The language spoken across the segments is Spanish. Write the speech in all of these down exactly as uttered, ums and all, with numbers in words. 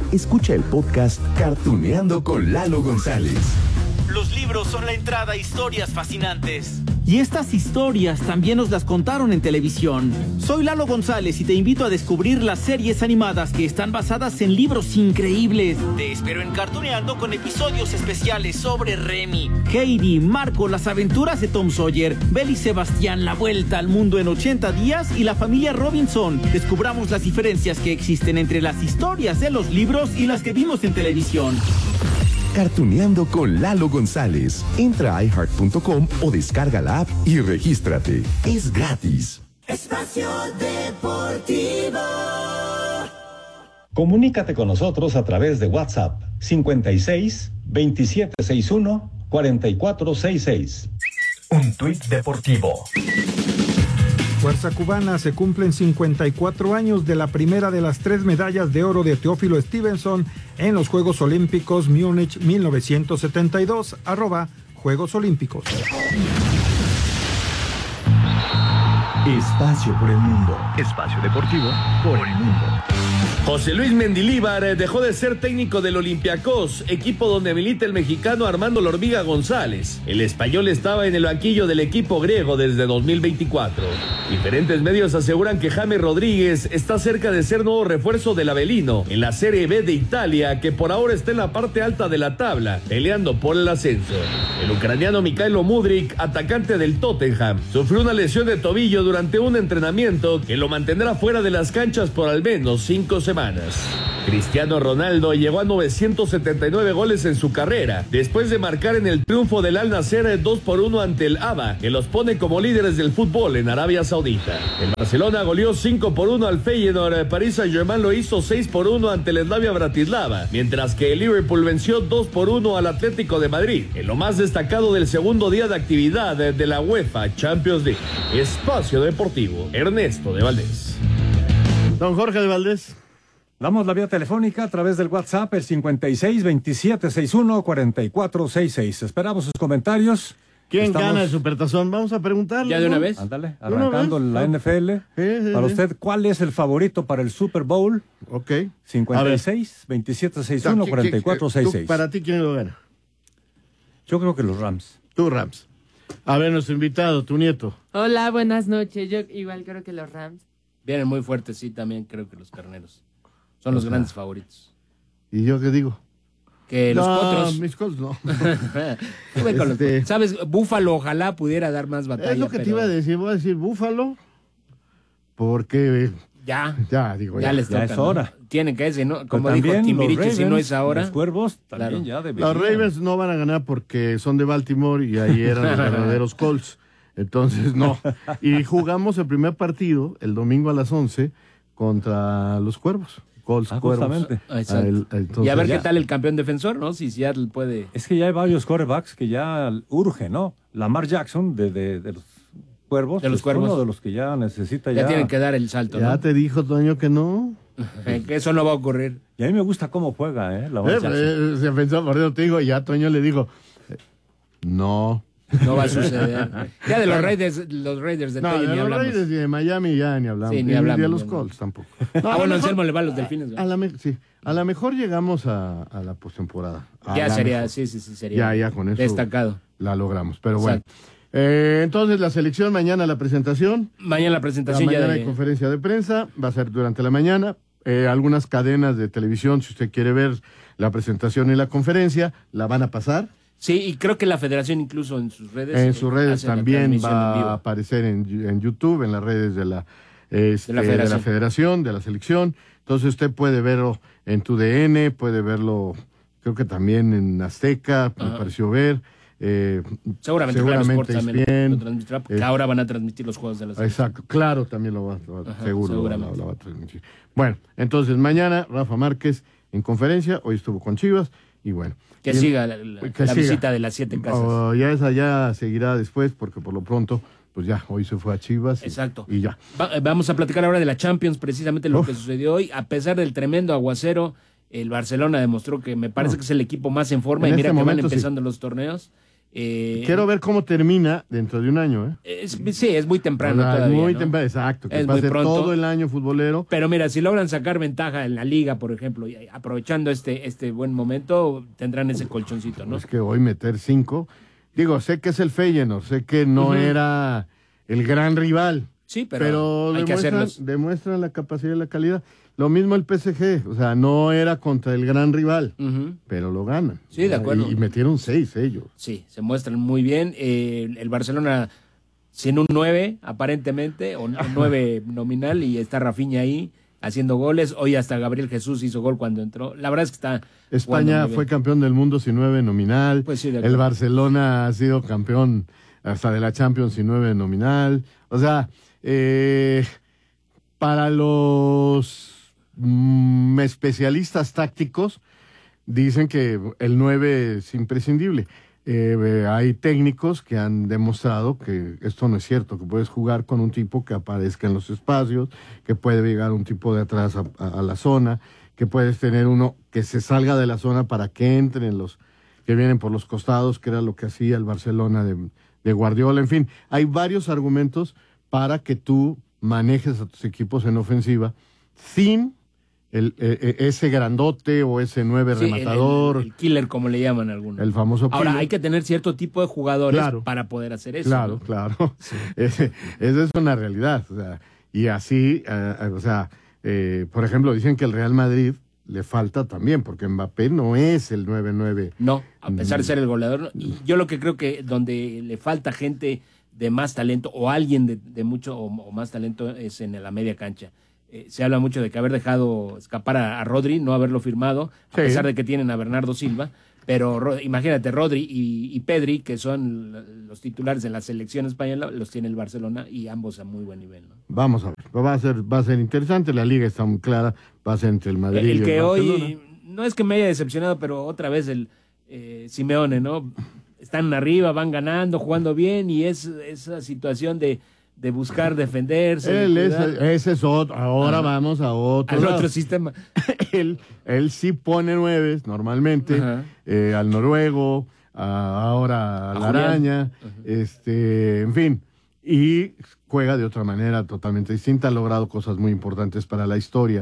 escucha el podcast Cartuneando con Lalo González. Los libros son la entrada a historias fascinantes. Y estas historias también nos las contaron en televisión. Soy Lalo González y te invito a descubrir las series animadas que están basadas en libros increíbles. Te espero en Cartuneando con episodios especiales sobre Remy, Heidi, Marco, las aventuras de Tom Sawyer, Belle y Sebastián, la vuelta al mundo en ochenta días y la familia Robinson. Descubramos las diferencias que existen entre las historias de los libros y las que vimos en televisión. Cartuneando con Lalo González. Entra a i heart punto com o descarga la app y regístrate. Es gratis. Espacio Deportivo. Comunícate con nosotros a través de WhatsApp cincuenta y seis, veintisiete sesenta y uno, cuarenta y cuatro sesenta y seis. Un tuit deportivo. Fuerza Cubana, se cumplen cincuenta y cuatro años de la primera de las tres medallas de oro de Teófilo Stevenson en los Juegos Olímpicos Múnich mil novecientos setenta y dos, arroba Juegos Olímpicos. Espacio por el mundo. Espacio deportivo por el mundo. José Luis Mendilíbar dejó de ser técnico del Olympiacos, equipo donde milita el mexicano Armando La Hormiga González. El español estaba en el banquillo del equipo griego desde dos mil veinticuatro. Diferentes medios aseguran que James Rodríguez está cerca de ser nuevo refuerzo del Avelino en la Serie B de Italia, que por ahora está en la parte alta de la tabla, peleando por el ascenso. El ucraniano Mikhailo Mudryk, atacante del Tottenham, sufrió una lesión de tobillo durante un entrenamiento que lo mantendrá fuera de las canchas por al menos cinco semanas. Cristiano Ronaldo llegó a novecientos setenta y nueve goles en su carrera, después de marcar en el triunfo del Al Nassr dos por uno ante el Aba, que los pone como líderes del fútbol en Arabia Saudita. El Barcelona goleó cinco por uno al Feyenoord, el Paris Saint-Germain lo hizo seis por uno ante el Slavia Bratislava, mientras que el Liverpool venció dos por uno al Atlético de Madrid, en lo más destacado del segundo día de actividad de la UEFA Champions League. Espacio Deportivo, Ernesto de Valdés. Don Jorge de Valdés. Damos la vía telefónica a través del WhatsApp, el cincuenta y seis, veintisiete sesenta y uno, cuarenta y cuatro sesenta y seis. Esperamos sus comentarios. ¿Quién Estamos... gana el Supertazón? Vamos a preguntarle. ¿Ya de una ¿no? vez? Ándale, arrancando la N F L. Sí, sí, para sí. usted, ¿cuál es el favorito para el Super Bowl? Ok. cincuenta y seis, veintisiete sesenta y uno, cuarenta y cuatro sesenta y seis. Para ti, ¿quién lo gana? Yo creo que los Rams. Tú, Rams. A ver, nuestro invitado, tu nieto. Hola, buenas noches. Yo igual creo que los Rams. Vienen muy fuertes, sí, también creo que los carneros. Son los grandes favoritos. ¿Y yo qué digo? Que los no, potros. mis cosas no. este... ¿Sabes? Búfalo ojalá pudiera dar más batalla. Es lo que pero... te iba a decir. Voy a decir Búfalo. Porque... Ya. Ya, digo, ya. Ya les toca, ya es hora. ¿no? Tienen que ese, ¿no? Como Pero dijo Timbiriche, Ravens, si no es ahora. Los Cuervos también Claro. ya deberían. Los Ravens no van a ganar porque son de Baltimore y ahí eran los verdaderos Colts. Entonces, no. Y jugamos el primer partido, el domingo a las once, contra los Cuervos. Colts, Ah, Cuervos. justamente. Ah, exacto. El- entonces, y a ver ya. qué tal el campeón defensor, ¿no? Si Seattle puede... Es que ya hay varios quarterbacks que ya urge, ¿no? Lamar Jackson de, de, de los Cuervos. De los es Cuervos. uno de los que ya necesita Ya, ya. tienen que dar el salto, Ya ¿no? te dijo, Toño, que no. Que eso no va a ocurrir. Y a mí me gusta cómo juega, ¿eh? Lamar Eh, Jackson. eh, se pensó, por eso te digo, y ya Toño le dijo, eh, no. No va a suceder. Ya de los Raiders, los Raiders de No, Toño de ni los hablamos. Raiders y de Miami ya ni hablamos. Sí, ni Y hablamos, de los ya no. Colts tampoco. Ah, No, a bueno, lo mejor- Anselmo le va a los Delfines, ¿no? A la, me- sí, a lo mejor llegamos a, a la postemporada. A Ya la sería, mejor. sí, sí, sí, sería. Ya, ya con eso destacado. la logramos. Pero bueno. Exacto. Eh, entonces la selección, mañana la presentación. Mañana la La presentación mañana ya hay de... conferencia de prensa, va a ser durante la mañana. Eh, algunas cadenas de televisión, si usted quiere ver la presentación y la conferencia, la van a pasar. Sí, y creo que la federación incluso en sus redes... En eh, sus redes hace la también transmisión en va vivo. a aparecer en, en YouTube, en las redes de la, este, De la de federación. la federación, de la selección. Entonces usted puede verlo en tu D N, puede verlo, creo que también en Azteca, me Ajá. pareció ver. Eh, Seguramente, Claro Sport también bien. lo transmitirá, porque Eh, ahora van a transmitir los juegos de la selección. Exacto, claro, también lo va, lo va- Ajá, seguro lo, seguramente. lo va a transmitir. Bueno, entonces mañana Rafa Márquez en conferencia, hoy estuvo con Chivas y bueno. Que Y- siga la, la- que la siga. visita de las siete casas. Oh, ya esa ya seguirá después porque por lo pronto, pues ya, hoy se fue a Chivas. y- Exacto. Y ya. Va- eh, vamos a platicar ahora de la Champions, precisamente lo Uf. que sucedió hoy. A pesar del tremendo aguacero, el Barcelona demostró que me parece No. que es el equipo más en forma En y mira este que van momento, sí. empezando los torneos. Eh, Quiero ver cómo termina dentro de un año, ¿eh? Es, sí, es muy temprano O sea, todavía, muy ¿no? temprano, exacto. Que Es muy pase pronto. todo el año futbolero. Pero mira, si logran sacar ventaja en la liga, por ejemplo, y aprovechando este, este buen momento, tendrán ese colchoncito, ¿no? Es que hoy meter cinco. Digo, sé que es el Feyenoord, sé que no Ujú. era el gran rival. Sí, pero hay que demuestran, hacerlos. demuestran la capacidad y la calidad. Lo mismo el P S G, o sea, no era contra el gran rival, Ujú. pero lo ganan. Sí, de acuerdo. Y, y metieron seis ellos. Sí, se muestran muy bien. Eh, el Barcelona sin un nueve, aparentemente, o un nueve nominal, y está Rafinha ahí haciendo goles. Hoy hasta Gabriel Jesús hizo gol cuando entró. La verdad es que está... España fue campeón del mundo sin nueve nominal. Pues sí, de el acuerdo. Barcelona ha sido campeón hasta de la Champions sin nueve nominal. O sea, eh, para los mm, especialistas tácticos dicen que el nueve es imprescindible. Eh, hay técnicos que han demostrado que esto no es cierto, que puedes jugar con un tipo que aparezca en los espacios, que puede llegar un tipo de atrás a, a, a la zona, que puedes tener uno que se salga de la zona para que entren los que vienen por los costados, que era lo que hacía el Barcelona de, de Guardiola. En fin, hay varios argumentos para que tú manejes a tus equipos en ofensiva sin el, eh, ese grandote o ese nueve Sí, el- rematador. El, el killer, como le llaman algunos. El famoso Ahora, killer. hay que tener cierto tipo de jugadores Claro. para poder hacer eso. Claro, ¿no? claro. Ese- Esa es una realidad. O sea, y así, eh, eh, o sea, eh, por ejemplo, dicen que el Real Madrid le falta también, porque Mbappé no es el nueve nueve. No, a pesar de ser el goleador. ¿no? Y yo lo que creo que donde le falta gente de más talento o alguien de, de mucho o, o más talento es en la media cancha. Eh, se habla mucho de que haber dejado escapar a, a Rodri, no haberlo firmado, a Sí. pesar de que tienen a Bernardo Silva. Pero Ro- imagínate, Rodri y, y Pedri, que son l- los titulares de la selección española, los tiene el Barcelona y ambos a muy buen nivel. ¿no? Vamos a ver, va a ser, va a ser interesante. La liga está muy clara, va a ser entre el Madrid El y el que Barcelona. hoy, no es que me haya decepcionado, pero otra vez el eh, Simeone, ¿no? Están arriba, van ganando, jugando bien, y es esa situación de, de buscar defenderse. de Él es, cuidar ese es otro. Ahora Ajá. vamos a otro. al lado. otro sistema. él, él sí pone nueves normalmente, Ajá. eh, al noruego, a- ahora a la Julián. araña, este, en fin, y juega de otra manera totalmente distinta. Ha logrado cosas muy importantes para la historia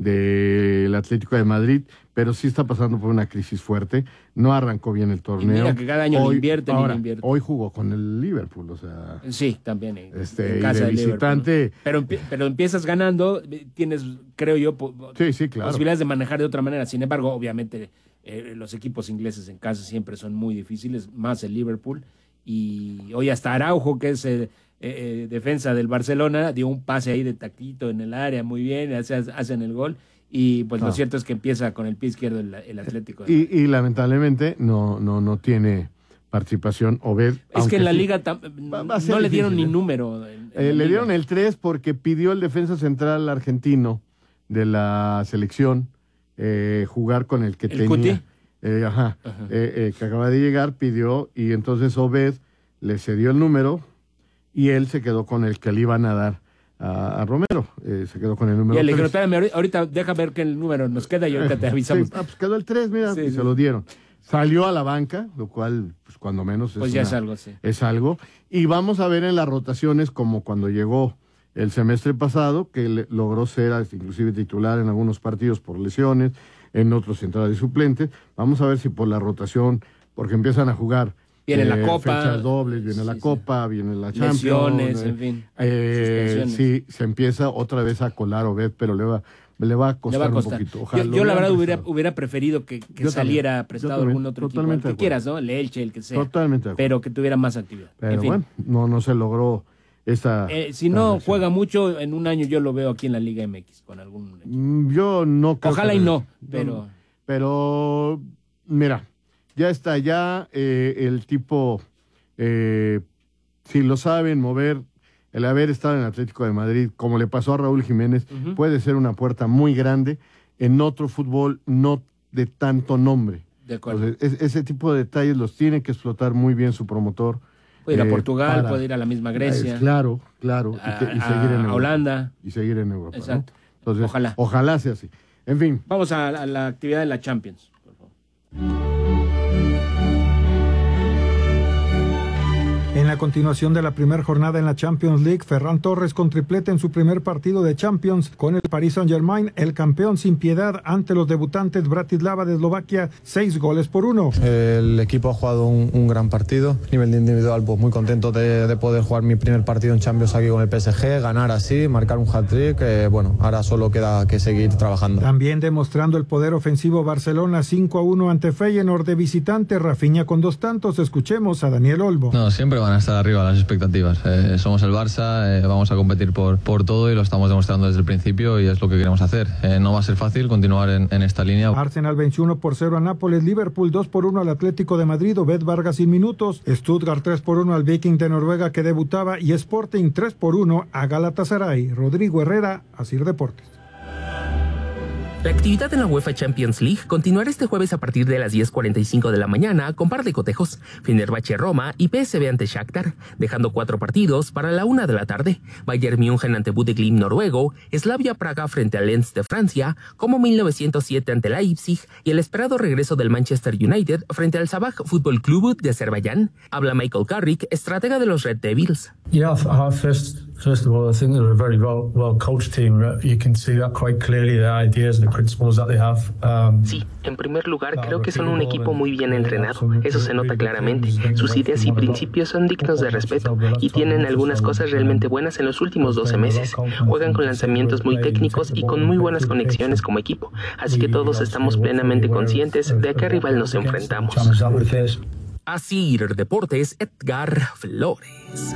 del Atlético de Madrid, pero sí está pasando por una crisis fuerte. No arrancó bien el torneo. mira que cada año le Hoy- invierten y le ahora, invierten. Hoy jugó con el Liverpool, o sea, Sí, también. En, este, en y casa de del Liverpool, visitante. ¿no? Pero, empie- pero empiezas ganando, eh, tienes, creo yo, po- Sí, sí, claro. posibilidades de manejar de otra manera. Sin embargo, obviamente, eh, los equipos ingleses en casa siempre son muy difíciles, más el Liverpool. Y hoy hasta Araujo, que es eh, eh, eh, defensa del Barcelona, dio un pase ahí de taquito en el área, muy bien, hace- hacen el gol. Y pues lo Ah. cierto es que empieza con el pie izquierdo el, el Atlético. Y, y lamentablemente no, no, no tiene participación Obed. es que en la sí. liga tam- Va- va a ser no le dieron difícil, ni ¿eh? número. en- en Eh, la le liga. dieron el tres porque pidió el defensa central argentino de la selección eh, jugar con el que ¿El tenía. Cuti? Eh, ajá, Ajá. eh, eh, que acaba de llegar, pidió, y entonces Obed le cedió el número y él se quedó con el que le iban a dar a, a Romero. Eh, se quedó con el número Y le dijeron, tres. espérame, ahori- ahorita deja ver qué el número nos queda y ahorita te avisamos. Sí, ah, pues quedó el tres, mira, Sí, y sí. se lo dieron. Salió a la banca, lo cual, pues cuando menos es Pues ya una- es algo, sí. es algo. Y vamos a ver en las rotaciones como cuando llegó el semestre pasado, que le- logró ser hasta inclusive titular en algunos partidos por lesiones, en otros entradas de suplentes. Vamos a ver si por la rotación, porque empiezan a jugar Viene la Copa. fechas dobles, viene la Sí, sí. Copa, viene la Champions. Lesiones, eh, en fin. eh, Suspensiones. sí, se empieza otra vez a colar Obed, pero le va, le va a Le costar, va a costar. un poquito. Ojalá yo, lo yo la hubieran verdad hubiera, prestado. hubiera preferido que, que Yo saliera también, prestado yo también, algún otro equipo, totalmente el de que acuerdo. quieras, ¿no? El Elche, el que sea. Totalmente de acuerdo. Pero que tuviera más actividad. Pero en fin. bueno, no, no se logró esa... Eh, si no juega mucho, en un año yo lo veo aquí en la Liga M X con algún equipo. Mm, Yo no creo Ojalá que- y no, yo pero... Pero, mira, ya está ya eh, el tipo, eh, si lo saben mover, el haber estado en Atlético de Madrid, como le pasó a Raúl Jiménez, Ujú. puede ser una puerta muy grande en otro fútbol no de tanto nombre. De acuerdo. Entonces, es- ese tipo de detalles los tiene que explotar muy bien su promotor. Puede ir a eh, Portugal, para- puede ir a la misma Grecia. Eh, claro, claro. Y, A- que- y seguir en a Europa. Holanda. Y seguir en Europa. ¿no? Exacto. Entonces, Ojalá. Ojalá sea así. En fin. Vamos a, a la actividad de la Champions, por favor. En la continuación de la primera jornada en la Champions League, Ferran Torres con triplete en su primer partido de Champions con el Paris Saint-Germain, el campeón sin piedad ante los debutantes Bratislava de Eslovaquia, seis goles por uno. El equipo ha jugado un, un gran partido, a nivel de individual pues muy contento de, de poder jugar mi primer partido en Champions aquí con el P S G, ganar así, marcar un hat-trick, eh, bueno, ahora solo queda que seguir trabajando. También demostrando el poder ofensivo Barcelona cinco a uno ante Feyenoord de visitante, Rafinha con dos tantos, escuchemos a Daniel Olmo. No, siempre van a estar arriba las expectativas, eh, somos el Barça, eh, vamos a competir por, por todo y lo estamos demostrando desde el principio y es lo que queremos hacer. Eh, no va a ser fácil continuar en, en esta línea. Arsenal veintiuno por cero a Nápoles, Liverpool dos por uno al Atlético de Madrid, Obed Vargas sin minutos, Stuttgart tres por uno al Viking de Noruega que debutaba y Sporting tres por uno a Galatasaray. Rodrigo Herrera, Asir Deportes. La actividad en la UEFA Champions League continuará este jueves a partir de las diez cuarenta y cinco de la mañana con par de cotejos, Fenerbahce Roma y P S V ante Shakhtar, dejando cuatro partidos para la una de la tarde, Bayern München ante Bodø/Glimt noruego, Slavia Praga frente al Lens de Francia, como mil novecientos siete ante Leipzig y el esperado regreso del Manchester United frente al Sabah Football Club de Azerbaiyán. Habla Michael Carrick, estratega de los Red Devils. Yeah, uh, first, first of all, I think they're a very well, well coached team. You can see that quite clearly, the ideas, the principles that they have. Um, sí, en primer lugar, creo que son un equipo muy bien entrenado. Eso se nota claramente. Sus ideas y principios son dignos de respeto y tienen algunas cosas realmente buenas en los últimos doce meses. Juegan con lanzamientos muy técnicos y con muy buenas conexiones como equipo. Así que todos estamos plenamente conscientes de a qué rival nos enfrentamos. Así, Deportes, Edgar Flores.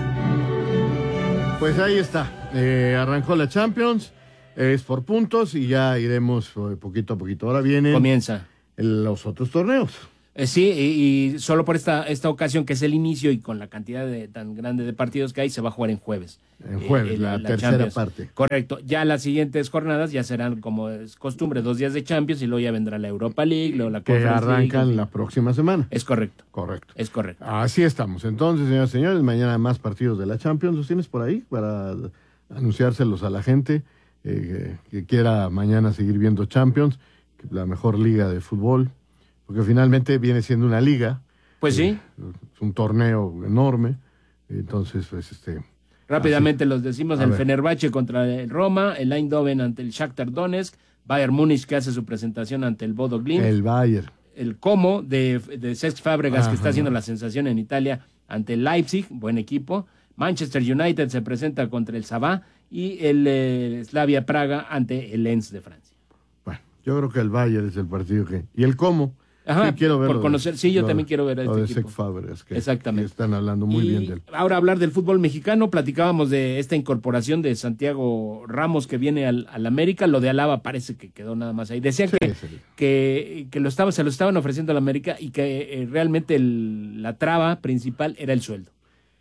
Pues ahí está, eh, arrancó la Champions, es por puntos y ya iremos eh, poquito a poquito. Ahora vienen Comienza. el, los otros torneos. Eh, sí, y, y solo por esta, esta ocasión que es el inicio y con la cantidad de, tan grande de partidos que hay, se va a jugar en jueves. En jueves, eh, la, la tercera Champions. parte. Correcto. Ya las siguientes jornadas ya serán, como es costumbre, dos días de Champions y luego ya vendrá la Europa League, luego la Que Conference arrancan League. la próxima semana. Es correcto. Correcto. Es correcto. Así estamos. Entonces, señoras y señores, mañana más partidos de la Champions. ¿Los tienes por ahí para anunciárselos a la gente eh, que, que quiera mañana seguir viendo Champions, la mejor liga de fútbol? Porque finalmente viene siendo una liga. Pues sí. Eh, es un torneo enorme. Entonces, pues, este... Rápidamente así los decimos, a el ver. Fenerbahce contra el Roma, el Eindhoven ante el Shakhtar Donetsk, Bayern Múnich que hace su presentación ante el Bodø/Glimt. El Bayern. El Como de, de Cesc Fábregas, Ajá. que está haciendo la sensación en Italia ante el Leipzig, buen equipo. Manchester United se presenta contra el Sabah y el eh, Slavia Praga ante el Lens de Francia. Bueno, yo creo que el Bayern es el partido que... ¿Y el cómo? Ajá, sí, quiero verlo por conocer, sí, yo lo, también quiero ver a lo este de equipo. Cesc Fábregas, que, Exactamente. que están hablando muy y bien de él. Ahora hablar del fútbol mexicano, platicábamos de esta incorporación de Santiago Ramos que viene al, al América, lo de Alaba parece que quedó nada más ahí. Decían Sí, que, sí. que, que lo estaba, se lo estaban ofreciendo al América y que eh, realmente el- la traba principal era el sueldo.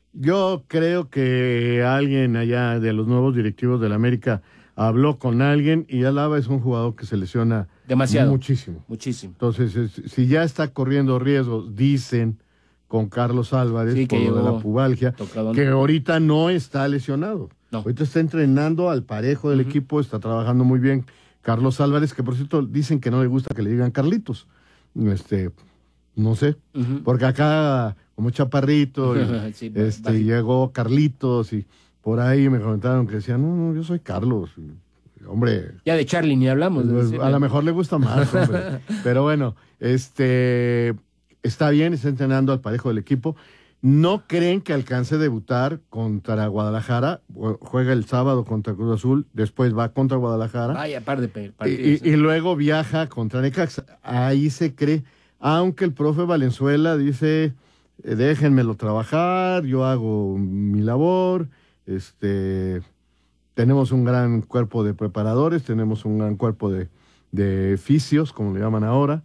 Yo creo que alguien allá de los nuevos directivos del América habló con alguien y Alaba es un jugador que se lesiona Demasiado. muchísimo. Muchísimo. Entonces, es- si ya está corriendo riesgos, dicen con Carlos Álvarez Sí, que por lo de llegó la pubalgia, tocadón. que ahorita no está lesionado. No. Ahorita está entrenando al parejo del Ujú. equipo, está trabajando muy bien. Carlos Álvarez, que por cierto dicen que no le gusta que le digan Carlitos. Este, no sé, Ujú. porque acá como chaparrito, y, Sí, este, bajito. llegó Carlitos y por ahí me comentaron que decían, no, no, yo soy Carlos. Y, hombre, Ya de Charlie ni hablamos. de pues, decirle. a lo mejor le gusta más, hombre. Pero bueno, este está bien, está entrenando al parejo del equipo. ¿No creen que alcance a debutar contra Guadalajara? Juega el sábado contra Cruz Azul, después va contra Guadalajara. Vaya par de pe- Y, partidos. y- y luego viaja contra Necaxa. Ahí se cree, aunque el profe Valenzuela dice, eh, déjenmelo trabajar, yo hago mi labor, este, tenemos un gran cuerpo de preparadores, tenemos un gran cuerpo de, de fisios, como le llaman ahora,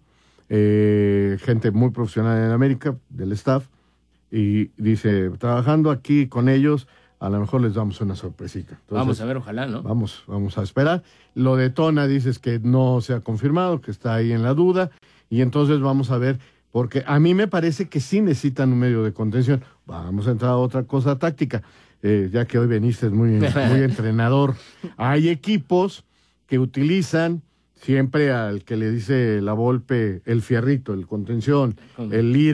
eh, gente muy profesional en América, del staff, y dice, trabajando aquí con ellos, a lo mejor les damos una sorpresita. Entonces, Vamos a ver, ojalá, ¿no? Vamos, vamos a esperar. Lo de Tona dices que no se ha confirmado, que está ahí en la duda, y entonces vamos a ver, porque a mí me parece que sí necesitan un medio de contención. Vamos a entrar a otra cosa táctica, eh, ya que hoy veniste muy, muy entrenador. Hay equipos que utilizan siempre al que le dice la Volpe el fierrito, el contención, el lira,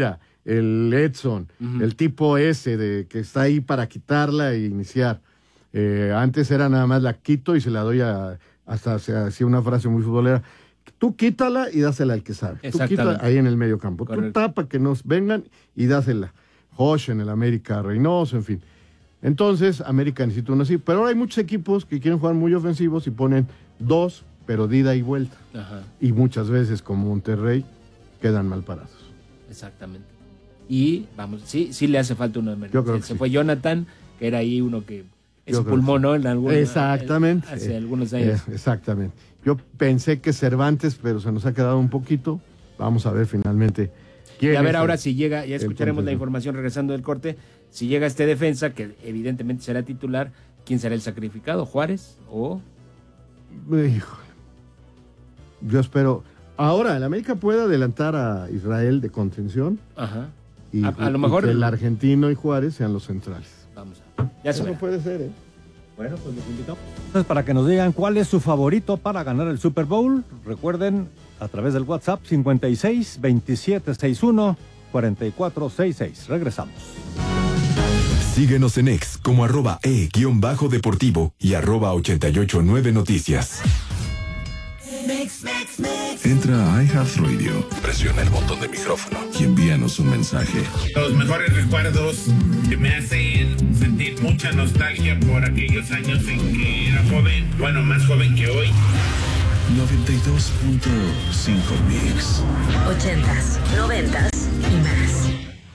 el Edson, uh-huh. el tipo ese de que está ahí para quitarla e iniciar. Eh, antes era nada más la quito y se la doy a, hasta se hacía una frase muy futbolera, tú quítala y dásela al que sabe. Tú quítala ahí en el medio campo. Correcto. Tú tapa que nos vengan y dásela. Josh en el América, Reynoso, en fin. Entonces, América necesita uno así. Pero ahora hay muchos equipos que quieren jugar muy ofensivos y ponen dos, pero de ida y vuelta. Ajá. Y muchas veces, como Monterrey, quedan mal parados. Exactamente. Y, vamos, sí, sí le hace falta uno de emergencia. Yo creo que Se sí. fue Jonathan, que era ahí uno que es pulmón, ¿no? En algunos, exactamente. Hace eh, algunos años. Eh, exactamente. Yo pensé que Cervantes, pero se nos ha quedado un poquito. Vamos a ver finalmente. Y a ver ahora el, si llega, ya escucharemos la información regresando del corte, si llega este defensa, que evidentemente será titular, ¿quién será el sacrificado? ¿Juárez o...? Híjole. Yo espero... Ahora, el América puede adelantar a Israel de contención. Ajá. Y, a, a lo mejor... y que el argentino y Juárez sean los centrales. Vamos a ver. Ya se Eso puede ser, ¿eh? Bueno, pues los invitamos. Entonces, para que nos digan cuál es su favorito para ganar el Super Bowl, recuerden a través del WhatsApp cincuenta y seis, veintisiete sesenta y uno, cuarenta y cuatro sesenta y seis. Regresamos. Síguenos en X como arroba e guión bajo deportivo y arroba ochenta y ocho nueve noticias. Mix, mix, mix. Entra a iHeartRadio, presiona el botón de micrófono y envíanos un mensaje. Los mejores recuerdos que me hacen sentir mucha nostalgia por aquellos años en que era joven, bueno, más joven que hoy. noventa y dos punto cinco Mix. Ochentas, noventas y más.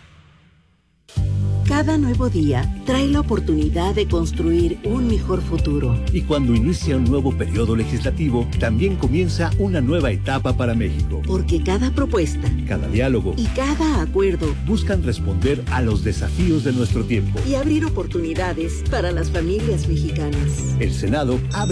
Cada nuevo día trae la oportunidad de construir un mejor futuro. Y cuando inicia un nuevo periodo legislativo, también comienza una nueva etapa para México. Porque cada propuesta, cada diálogo y cada acuerdo buscan responder a los desafíos de nuestro tiempo. Y abrir oportunidades para las familias mexicanas. El Senado abre